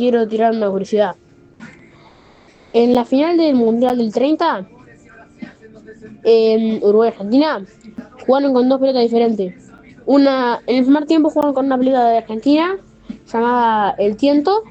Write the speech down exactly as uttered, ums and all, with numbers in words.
quiero tirar una curiosidad. En la final del Mundial del treinta, en Uruguay-Argentina, jugaron con dos pelotas diferentes. Una, en el primer tiempo jugaron con una pelota de Argentina llamada El Tiento